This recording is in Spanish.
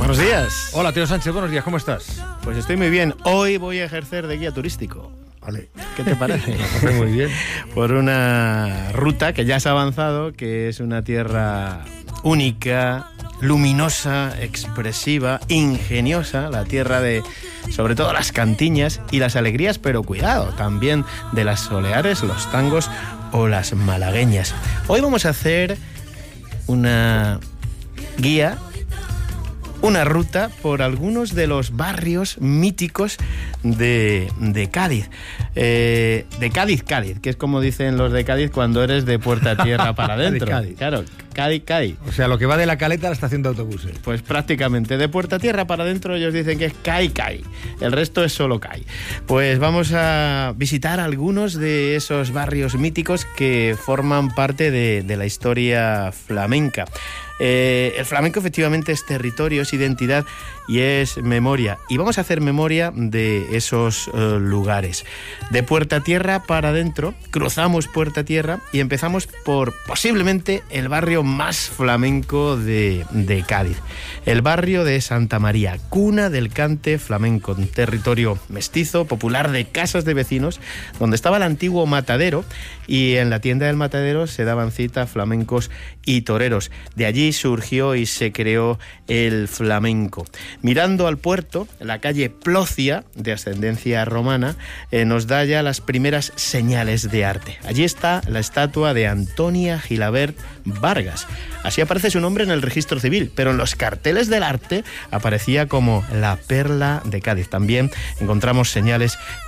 Buenos días. Hola, Teo Sánchez, buenos días, ¿cómo estás? Pues estoy muy bien. Hoy voy a ejercer de guía turístico. Vale. ¿Qué te parece? Muy bien. Por una ruta que ya has avanzado, que es una tierra única, luminosa, expresiva, ingeniosa, la tierra de, sobre todo, las cantiñas y las alegrías, pero cuidado, también de las soleares, los tangos o las malagueñas. Hoy vamos a hacer una guía, una ruta por algunos de los barrios míticos de Cádiz. De Cádiz, que es como dicen los de Cádiz cuando eres de puerta tierra para adentro. De Cádiz. Claro, Cádiz. O sea, lo que va de la Caleta a la estación de autobuses. Pues prácticamente, de puerta tierra para adentro ellos dicen que es Cádiz. El resto es solo Cádiz. Pues vamos a visitar algunos de esos barrios míticos que forman parte de la historia flamenca. El flamenco efectivamente es territorio, es identidad y es memoria. Y vamos a hacer memoria de esos lugares. De puerta tierra para adentro, cruzamos puerta tierra y empezamos por posiblemente el barrio más flamenco de Cádiz. El barrio de Santa María, cuna del cante flamenco, un territorio mestizo, popular de casas de vecinos, donde estaba el antiguo matadero, y en la tienda del matadero se daban cita flamencos y toreros. De allí surgió y se creó el flamenco. Mirando al puerto, la calle Plocia, de ascendencia romana, nos da ya las primeras señales de arte. Allí está la estatua de Antonia Gilabert Vargas. Así aparece su nombre en el registro civil, pero en los carteles del arte aparecía como la perla de Cádiz. También encontramos señales